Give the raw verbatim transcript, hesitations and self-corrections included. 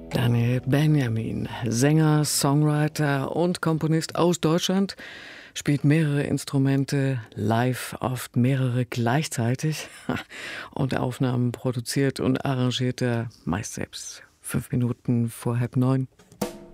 Daniel Benjamin, Sänger, Songwriter und Komponist aus Deutschland, spielt mehrere Instrumente live, oft mehrere gleichzeitig und Aufnahmen produziert und arrangiert er meist selbst. Fünf Minuten vor halb neun.